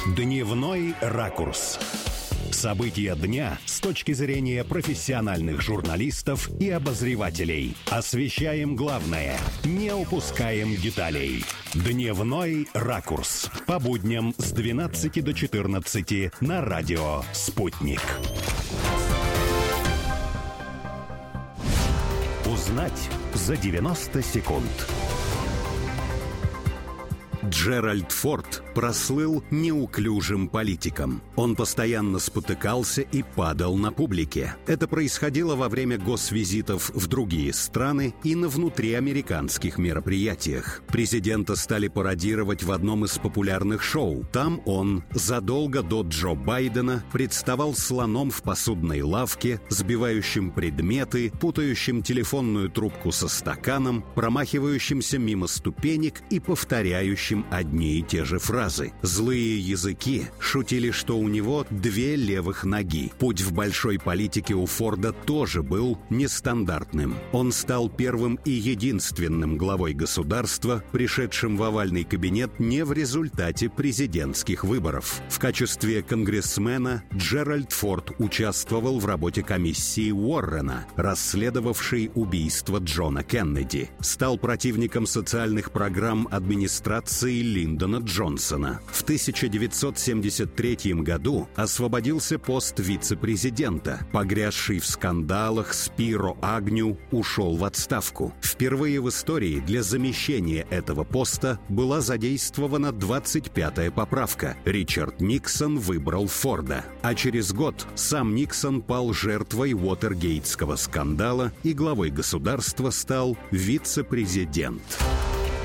Дневной ракурс. События дня с точки зрения профессиональных журналистов и обозревателей. Освещаем главное, не упускаем деталей. Дневной ракурс. По будням с 12 до 14 на радио «Спутник». Узнать за 90 секунд. Джеральд Форд прослыл неуклюжим политиком. Он постоянно спотыкался и падал на публике. Это происходило во время госвизитов в другие страны и на внутриамериканских мероприятиях. Президента стали пародировать в одном из популярных шоу. Там он, задолго до Джо Байдена, представал слоном в посудной лавке, сбивающим предметы, путающим телефонную трубку со стаканом, промахивающимся мимо ступенек и повторяющим одни и те же фразы. Злые языки шутили, что у него 2 левых ноги. Путь в большой политике у Форда тоже был нестандартным. Он стал первым и единственным главой государства, пришедшим в овальный кабинет не в результате президентских выборов. В качестве конгрессмена Джеральд Форд участвовал в работе комиссии Уоррена, расследовавшей убийство Джона Кеннеди. Стал противником социальных программ администрации Линдона Джонсона. В 1973 году освободился пост вице-президента. Погрязший в скандалах Спиро Агню ушел в отставку. Впервые в истории для замещения этого поста была задействована 25-я поправка. Ричард Никсон выбрал Форда. А через год сам Никсон пал жертвой Уотергейтского скандала, и главой государства стал вице-президент.